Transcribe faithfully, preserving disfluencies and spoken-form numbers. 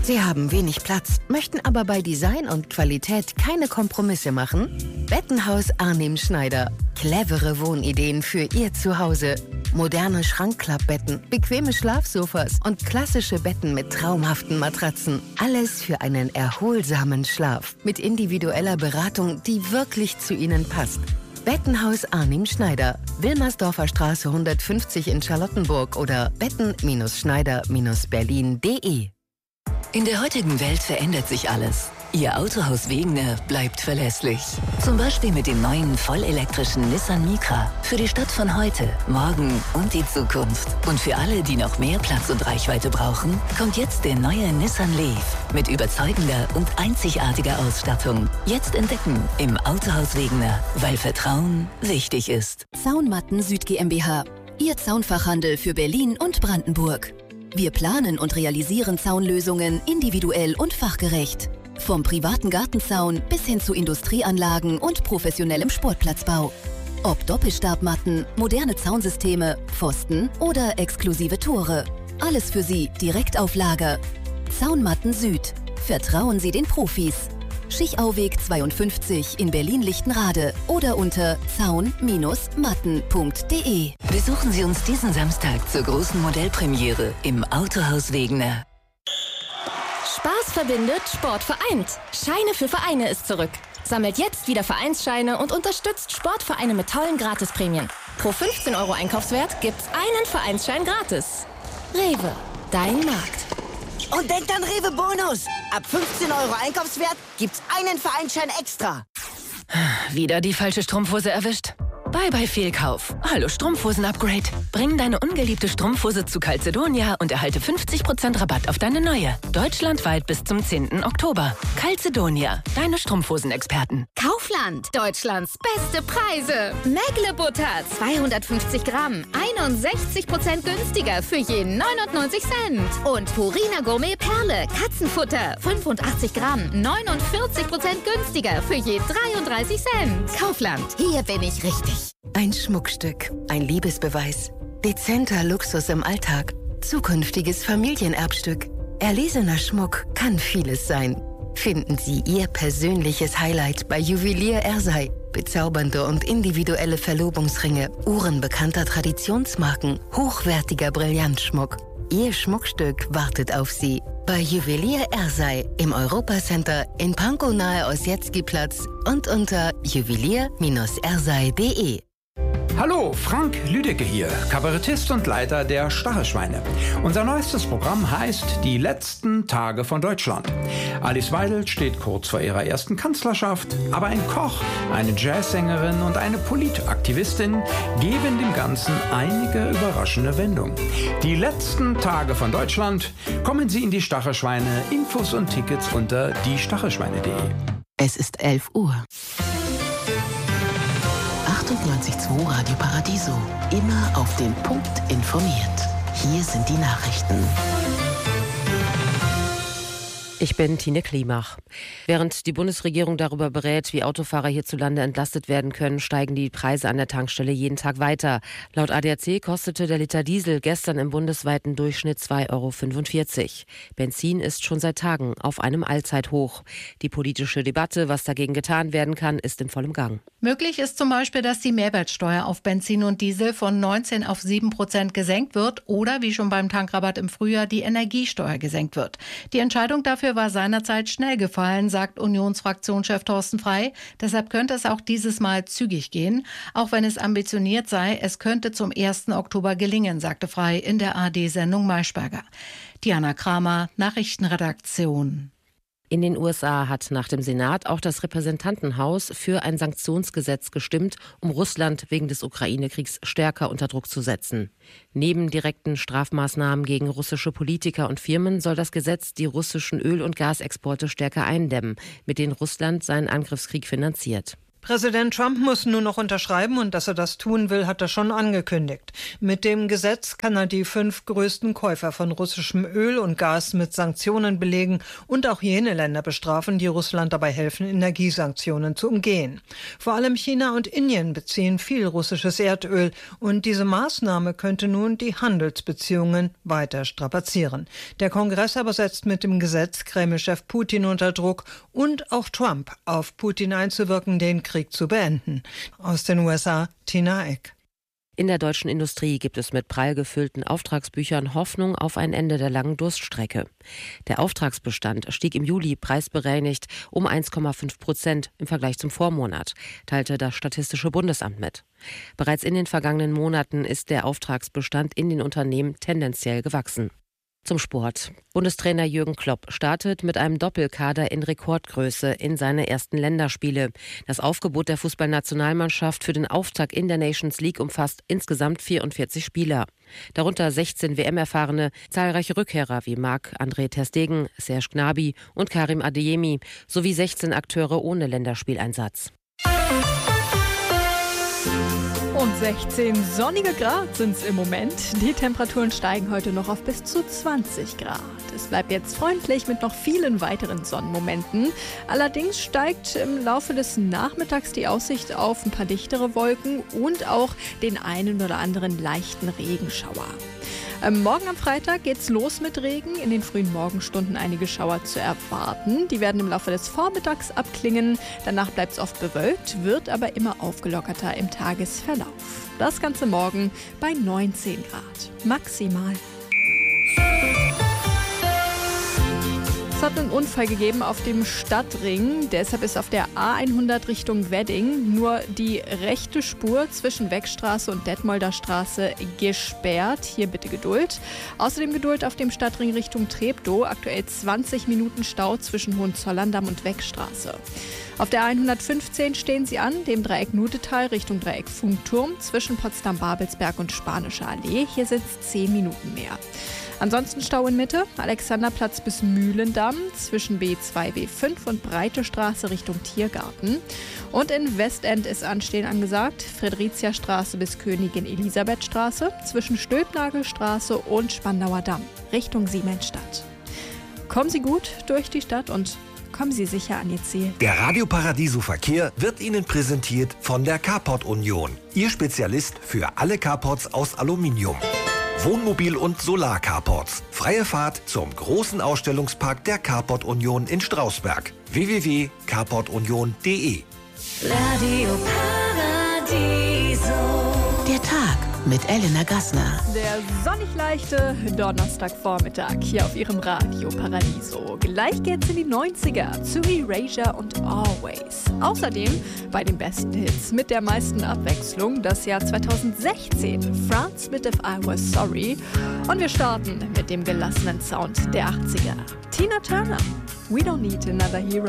Sie haben wenig Platz, möchten aber bei Design und Qualität keine Kompromisse machen? Bettenhaus Arnim Schneider. Clevere Wohnideen für Ihr Zuhause. Moderne Schrankklappbetten, bequeme Schlafsofas und klassische Betten mit traumhaften Matratzen. Alles für einen erholsamen Schlaf. Mit individueller Beratung, die wirklich zu Ihnen passt. Bettenhaus Arnim Schneider. Wilmersdorfer Straße hundertfünfzig in Charlottenburg oder betten Schneider Berlin punkt de. In der heutigen Welt verändert sich alles. Ihr Autohaus Wegener bleibt verlässlich. Zum Beispiel mit dem neuen vollelektrischen Nissan Micra. Für die Stadt von heute, morgen und die Zukunft. Und für alle, die noch mehr Platz und Reichweite brauchen, kommt jetzt der neue Nissan Leaf. Mit überzeugender und einzigartiger Ausstattung. Jetzt entdecken im Autohaus Wegener, weil Vertrauen wichtig ist. Zaunmatten Süd GmbH. Ihr Zaunfachhandel für Berlin und Brandenburg. Wir planen und realisieren Zaunlösungen individuell und fachgerecht. Vom privaten Gartenzaun bis hin zu Industrieanlagen und professionellem Sportplatzbau. Ob Doppelstabmatten, moderne Zaunsysteme, Pfosten oder exklusive Tore. Alles für Sie direkt auf Lager. Zaunmatten Süd. Vertrauen Sie den Profis. Schichauweg zweiundfünfzig in Berlin-Lichtenrade oder unter zaun Matten punkt de. Besuchen Sie uns diesen Samstag zur großen Modellpremiere im Autohaus Wegener. Spaß verbindet, Sport vereint. Scheine für Vereine ist zurück. Sammelt jetzt wieder Vereinsscheine und unterstützt Sportvereine mit tollen Gratisprämien. Pro fünfzehn Euro Einkaufswert gibt's einen Vereinsschein gratis. Rewe, dein Markt. Und denkt an Rewe Bonus. Ab fünfzehn Euro Einkaufswert gibt's einen Vereinsschein extra. Wieder die falsche Strumpfhose erwischt? Bye bye Fehlkauf. Hallo Strumpfhosen-Upgrade. Bring deine ungeliebte Strumpfhose zu Calzedonia und erhalte fünfzig Prozent Rabatt auf deine neue. Deutschlandweit bis zum zehnten Oktober. Calzedonia, deine Strumpfhosen-Experten. Kaufland, Deutschlands beste Preise. Mägle Butter, zweihundertfünfzig Gramm, einundsechzig Prozent günstiger für je neunundneunzig Cent. Und Purina Gourmet Perle, Katzenfutter, fünfundachtzig Gramm, neunundvierzig Prozent günstiger für je dreiunddreißig Cent. Kaufland, hier bin ich richtig. Ein Schmuckstück, ein Liebesbeweis, dezenter Luxus im Alltag, zukünftiges Familienerbstück. Erlesener Schmuck kann vieles sein. Finden Sie Ihr persönliches Highlight bei Juwelier Ersey. Bezaubernde und individuelle Verlobungsringe, Uhren bekannter Traditionsmarken, hochwertiger Brillantschmuck. Ihr Schmuckstück wartet auf Sie. Bei Juwelier Ersey im Europacenter in Pankow nahe Ossietzky-Platz und unter juwelier Ersey punkt de. Hallo, Frank Lüdecke hier, Kabarettist und Leiter der Stachelschweine. Unser neuestes Programm heißt Die letzten Tage von Deutschland. Alice Weidel steht kurz vor ihrer ersten Kanzlerschaft, aber ein Koch, eine Jazzsängerin und eine Politaktivistin geben dem Ganzen einige überraschende Wendungen. Die letzten Tage von Deutschland. Kommen Sie in die Stachelschweine. Infos und Tickets unter die stachelschweine punkt de. Es ist elf Uhr. achtundneunzig Komma zwei Radio Paradiso. Immer auf den Punkt informiert. Hier sind die Nachrichten. Ich bin Tine Klimach. Während die Bundesregierung darüber berät, wie Autofahrer hierzulande entlastet werden können, steigen die Preise an der Tankstelle jeden Tag weiter. Laut A D A C kostete der Liter Diesel gestern im bundesweiten Durchschnitt zwei Euro fünfundvierzig. Benzin ist schon seit Tagen auf einem Allzeithoch. Die politische Debatte, was dagegen getan werden kann, ist in vollem Gang. Möglich ist zum Beispiel, dass die Mehrwertsteuer auf Benzin und Diesel von neunzehn auf sieben Prozent gesenkt wird oder, wie schon beim Tankrabatt im Frühjahr, die Energiesteuer gesenkt wird. Die Entscheidung dafür war seinerzeit schnell gefallen, sagt Unionsfraktionschef Thorsten Frey. Deshalb könnte es auch dieses Mal zügig gehen. Auch wenn es ambitioniert sei, es könnte zum ersten Oktober gelingen, sagte Frey in der A R D-Sendung Maischberger. Diana Kramer, Nachrichtenredaktion. In den U S A hat nach dem Senat auch das Repräsentantenhaus für ein Sanktionsgesetz gestimmt, um Russland wegen des Ukraine-Kriegs stärker unter Druck zu setzen. Neben direkten Strafmaßnahmen gegen russische Politiker und Firmen soll das Gesetz die russischen Öl- und Gasexporte stärker eindämmen, mit denen Russland seinen Angriffskrieg finanziert. Präsident Trump muss nur noch unterschreiben und dass er das tun will, hat er schon angekündigt. Mit dem Gesetz kann er die fünf größten Käufer von russischem Öl und Gas mit Sanktionen belegen und auch jene Länder bestrafen, die Russland dabei helfen, Energiesanktionen zu umgehen. Vor allem China und Indien beziehen viel russisches Erdöl und diese Maßnahme könnte nun die Handelsbeziehungen weiter strapazieren. Der Kongress aber setzt mit dem Gesetz Kreml-Chef Putin unter Druck und auch Trump auf Putin einzuwirken, den Krieg zu beenden. Aus den U S A, Tina Eck. In der deutschen Industrie gibt es mit prall gefüllten Auftragsbüchern Hoffnung auf ein Ende der langen Durststrecke. Der Auftragsbestand stieg im Juli preisbereinigt um eins Komma fünf Prozent im Vergleich zum Vormonat, teilte das Statistische Bundesamt mit. Bereits in den vergangenen Monaten ist der Auftragsbestand in den Unternehmen tendenziell gewachsen. Zum Sport. Bundestrainer Jürgen Klopp startet mit einem Doppelkader in Rekordgröße in seine ersten Länderspiele. Das Aufgebot der Fußballnationalmannschaft für den Auftakt in der Nations League umfasst insgesamt vierundvierzig Spieler. Darunter sechzehn W M-Erfahrene, zahlreiche Rückkehrer wie Marc-André ter Stegen, Serge Gnabry und Karim Adeyemi sowie sechzehn Akteure ohne Länderspieleinsatz. Und sechzehn sonnige Grad sind es im Moment. Die Temperaturen steigen heute noch auf bis zu zwanzig Grad. Es bleibt jetzt freundlich mit noch vielen weiteren Sonnenmomenten. Allerdings steigt im Laufe des Nachmittags die Aussicht auf ein paar dichtere Wolken und auch den einen oder anderen leichten Regenschauer. Ähm, morgen am Freitag geht's los mit Regen. In den frühen Morgenstunden einige Schauer zu erwarten. Die werden im Laufe des Vormittags abklingen. Danach bleibt es oft bewölkt, wird aber immer aufgelockerter im Tagesverlauf. Das Ganze morgen bei neunzehn Grad. Maximal. Es hat einen Unfall gegeben auf dem Stadtring. Deshalb ist auf der A hundert Richtung Wedding nur die rechte Spur zwischen Wegstraße und Detmolder Straße gesperrt. Hier bitte Geduld. Außerdem Geduld auf dem Stadtring Richtung Treptow. Aktuell zwanzig Minuten Stau zwischen Hohenzollern-Damm und Wegstraße. Auf der hundertfünfzehn stehen Sie an, dem Dreieck Nudetal Richtung Dreieck Funkturm zwischen Potsdam-Babelsberg und Spanische Allee. Hier sind es zehn Minuten mehr. Ansonsten Stau in Mitte, Alexanderplatz bis Mühlendamm zwischen B zwei, B fünf und Breite Straße Richtung Tiergarten. Und in Westend ist Anstehen angesagt, Friedriziastraße bis Königin Elisabethstraße zwischen Stülpnagelstraße und Spandauer Damm Richtung Siemensstadt. Kommen Sie gut durch die Stadt und kommen Sie sicher an Ihr Ziel. Der Radio Paradiso Verkehr wird Ihnen präsentiert von der Carport Union. Ihr Spezialist für alle Carports aus Aluminium. Wohnmobil- und Solar-Carports. Freie Fahrt zum großen Ausstellungspark der Carport Union in Strausberg. w w w punkt carport union punkt d e Radio Paradiso. Der Tag mit Elena Gassner. Der sonnig leichte Donnerstagvormittag hier auf Ihrem Radio Paradiso. Gleich geht's in die neunziger zu Erasure und Always. Außerdem bei den besten Hits mit der meisten Abwechslung das Jahr zweitausendsechzehn. France mit If I Was Sorry. Und wir starten mit dem gelassenen Sound der achtziger. Tina Turner, We Don't Need Another Hero.